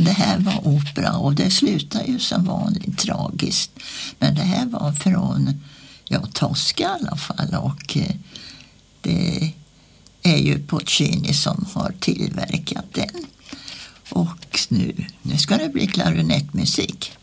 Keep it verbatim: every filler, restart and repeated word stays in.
det här var opera och det slutar ju som vanligt tragiskt. Men det här var från ja, Tosca i alla fall, och eh, det är ju Puccini som har tillverkat den. Och nu, nu ska det bli klarinettmusik.